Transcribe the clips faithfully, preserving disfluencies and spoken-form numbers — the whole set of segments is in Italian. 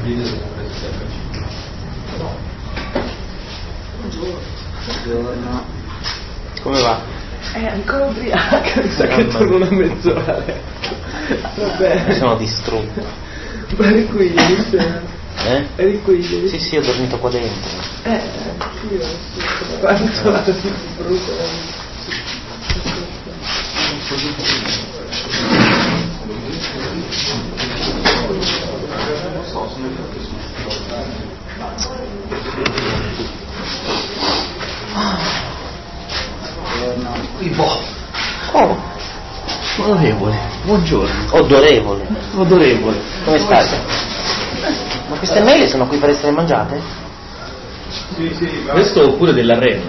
Buongiorno. Come va? È ancora ubriaca, mi sa che torno una mezz'ora. Vabbè. Mi sono distrutto. Ma eri qui ieri sera? Eh? Eri qui ieri? Sì, sì, ho dormito qua dentro. Eh, io sì, quanto la brutta. Oh, Onorevole, buongiorno. odorevole. Odorevole. Come stai? Ma queste mele sono qui per essere mangiate? Sì, sì, Questo oppure dell'arredo?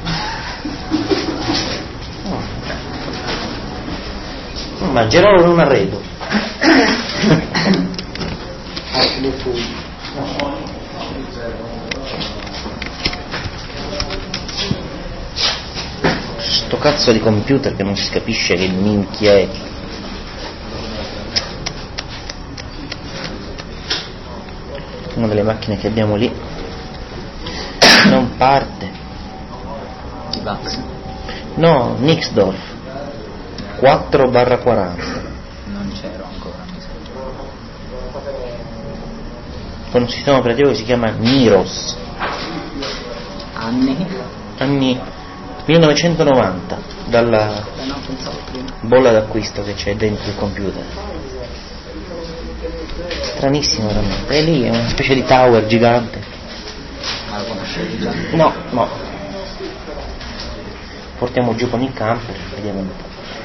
Mm, mangerò in un arredo. Sto cazzo di computer che non si capisce che minchia è. Una delle macchine che abbiamo lì non parte. Vax. No, Nixdorf quattro barra quaranta Non c'ero ancora, mi sa. con un sistema operativo che si chiama Niros. Anni? Anni millenovecentonovanta, dalla Beh, no, pensavo prima. bolla d'acquisto che c'è dentro il computer. Stranissimo veramente. E lì è una specie di tower gigante. Ma lo conoscevi già? No, no. Portiamo giù con il camper, vediamo un po'.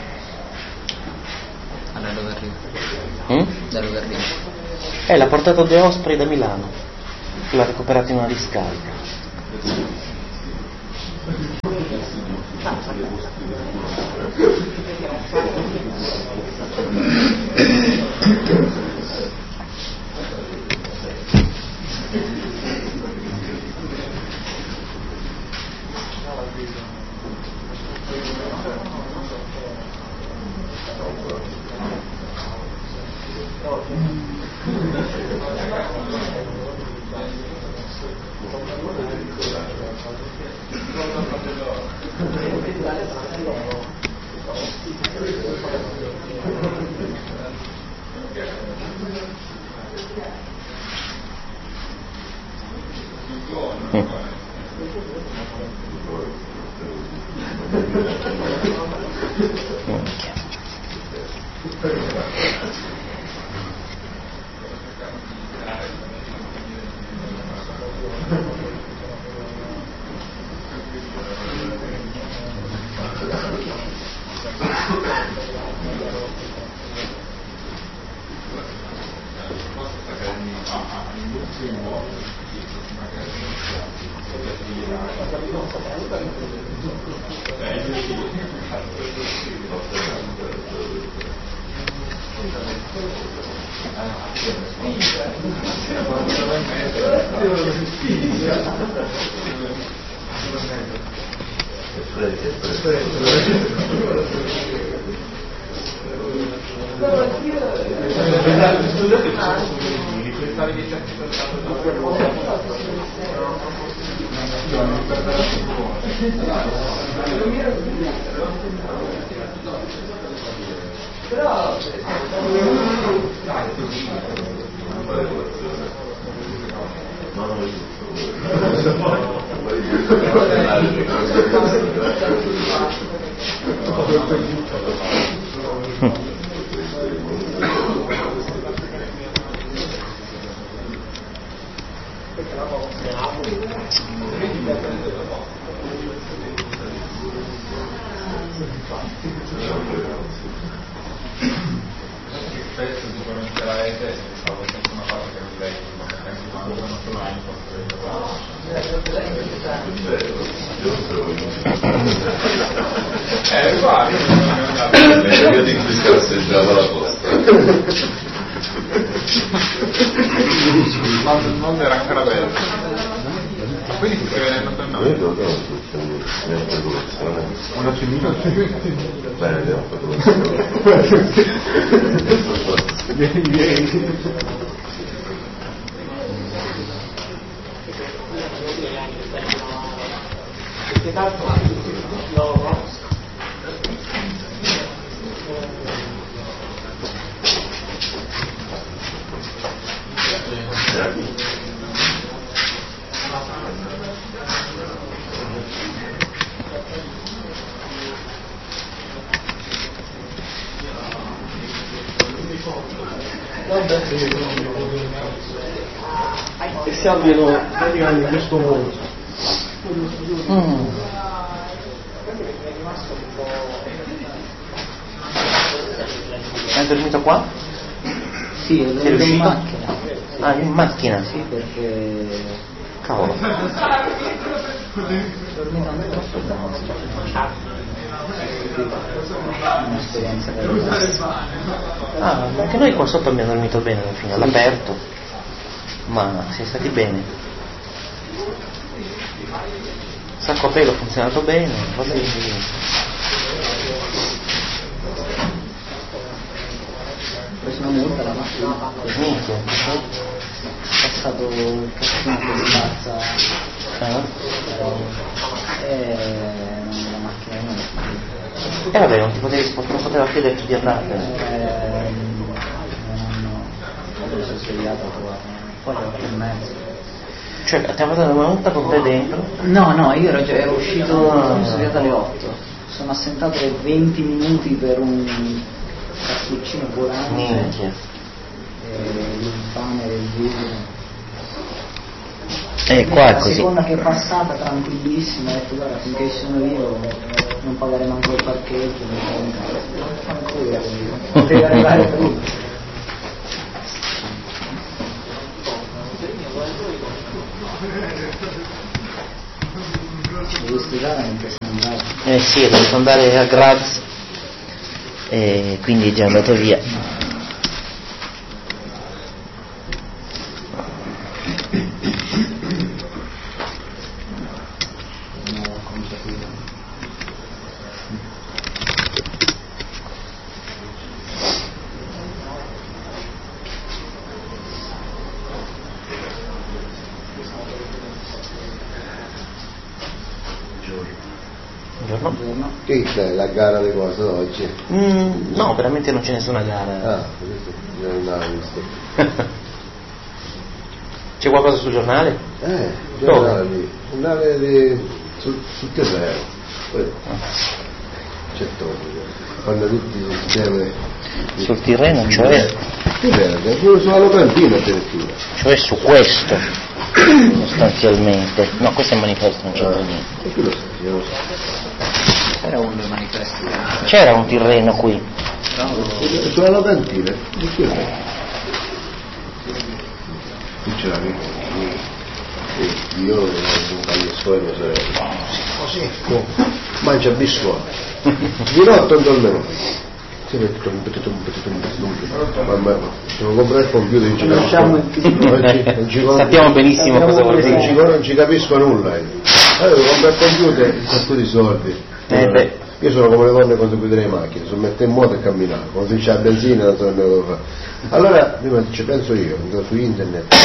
Allora dove arriva? Mm? Da dove arriva? Eh, l'ha portato De Osprey da Milano. L'ha recuperato in una discarica. Spesso si conosce la rete e stavo facendo una cosa che non leggo, ma anche quando sono online posso Eh, guarda, io di cui scarseggiava la posta. quando il mondo era ancora bello. Quindi ti stai vedendo per noi? Io devo fare una speculazione. Una cimina? Bene, abbiamo fatto una Vieni, vieni. E si abbiano praticamente in questo modo. Mm. Hai dormito qua? Sì, ho Sei dormito in riuscito? macchina. Ah, in macchina? Sì, perché Cavolo. ho dormito anche troppo bene. Un'esperienza bella. Ah, anche noi qua sotto abbiamo dormito bene alla fine, all'aperto. Ma siamo stati bene. Sacco a pelo ha funzionato bene, va bene. Ho preso una multa la mattina. Minchia. Ho passato il cazzino di spazza Ah. e la macchina non è. E vabbè, non ti potevi spostare, non poteva chiederti di andare. Ehm, non ho sono svegliato a trovare poi alle otto e mezza. Cioè, ti ha fatto una multa con te dentro? No, no, io ero, già, ero uscito, Ah. sono svegliato alle otto. Sono assentato per venti minuti per un cappuccino curante Minchia. e l'infame del video. Eh, qua è La così. seconda che è passata tranquillissima, ho detto guarda finché sono io non pagare manco il parcheggio, non fare un cazzo. Fanculo io, potevi arrivare prima. Devo studiare mentre sono andato. Eh sì, ho dovuto andare a Graz e quindi è già andato via. Buongiorno. Buongiorno. Che c'è la gara di cosa oggi? Mm, no, veramente non c'è nessuna gara. Ah, questo non l'ho visto. C'è qualcosa sul giornale? Eh, Dove? giornale lì, giornale di, sul, sul terreno. Poi c'è tutto. Fanno tutti insieme. Sul Tirreno, cioè, Terreno, che è quello sulla locantina addirittura. cioè su questo, sostanzialmente. No, questo è il manifesto, non c'entra niente. E chi lo sa, io lo so. Era uno dei manifesti. C'era un Tirreno qui. E sulla locantina, di chi è? Qui c'è la mia. E io non voglio scuola mia sorella. Così, no. Mangia biscuola. Di notte non dorme. Si mette un petito un petito un petito un petito. Mamma, devo comprare il computer, non ci capisco. Non ci Sappiamo benissimo cosa vuol non ci, dire. non ci capisco nulla. Io. Allora devo comprare il computer, un sacco di soldi. Eh beh. Io sono come le donne quando guidano le macchine, sono mette in moto e camminare, quando finisce la benzina non so nemmeno cosa fare. Allora, prima ci penso io, andavo su internet,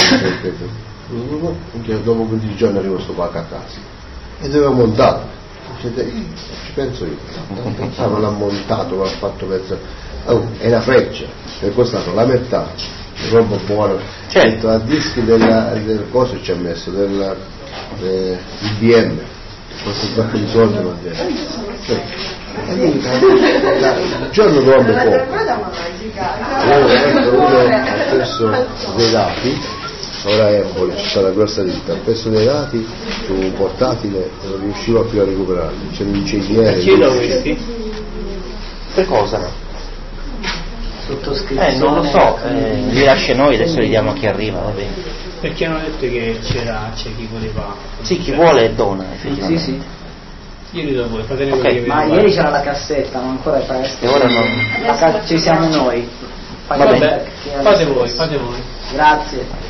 dopo quindici giorni arrivo sto qua a casa e dove montato. Ci penso io, ah, non l'ha montato, l'ha fatto pezzo. Oh, è una freccia, è costato la metà, roba buona. Certo. A dischi della, del coso ci ha messo, del eh, I B M, questo sacco di soldi ma cioè, e quindi, il giorno dorme poco. Io uno ha perso dei dati. Ora Empoli, c'è stata la grossa ditta, ho perso dei dati su un portatile e non riuscivo più a recuperarli, c'era un ingegnere. Chi lo questi? Per cosa? Sottoscrizione. Eh, non lo so, eh, li lascia noi, adesso li diamo a chi arriva, va bene. Perché hanno detto che c'era, c'è chi voleva. Sì, chi vuole dona, Sì, effettivamente. sì. Io li do a voi, fatene Ok, voi che Ma vi- ieri c'era la cassetta, ma ancora è presto. E ora non... La ca- ci siamo noi. Fai Va bene. conto che è Fate lo voi, stesso. fate voi. Grazie.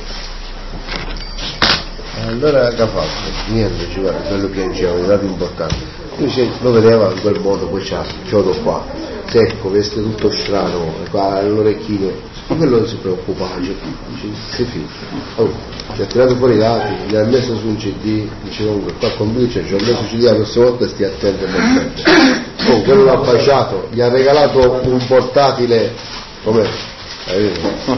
Allora che ha fatto? Niente, ci guarda, quello che diceva, dei dati importanti. Lui lo vedeva in quel modo, poi c'ha il chiodo qua, secco, veste tutto strano, qua l'orecchino quello si preoccupa, dice, si figa. Oh, gli ha tirato fuori i dati, gli ha messo su un C D, dice comunque qua complice, ci ho messo C D la prossima volta stia attento e non attento. Oh, quello l'ha baciato, gli ha regalato un portatile, com'è? Hai visto?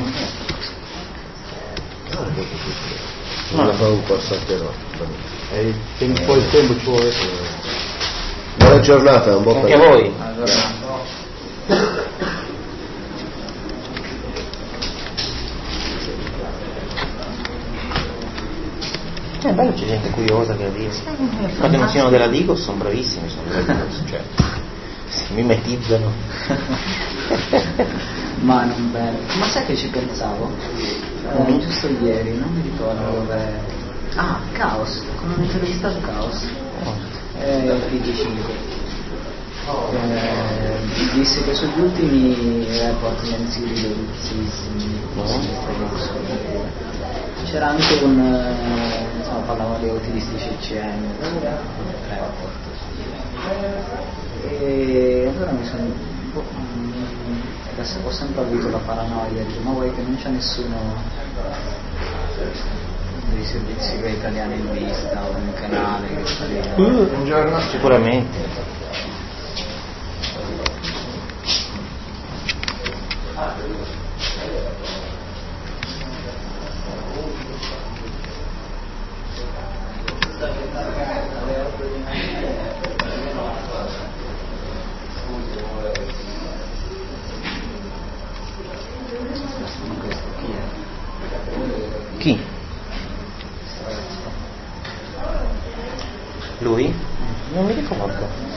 Non la fa un passante no. E un po' il tempo ci vuole. Buona giornata, un po' Anche a voi. È bello, c'è gente curiosa che la dice. Ma che non siano della Digos sono bravissimi, sono bravissimi, cioè, si mimetizzano. Ma non bello. Ma sai che ci pensavo? Eh, giusto ieri, non mi ricordo dove. Ah, Caos, quando ho intervistato Caos. Eh, P G cinque. Eh, disse che sugli ultimi report mensili dell'U c'era anche un eh, insomma parlavano di utilistici C M report e allora mi sono boh, adesso ho sempre avuto la paranoia di ma vuoi che non c'è nessuno dei servizi italiani in vista o un canale che sta lì Un giorno sicuramente. Chi? Lui? Non mi ricordo.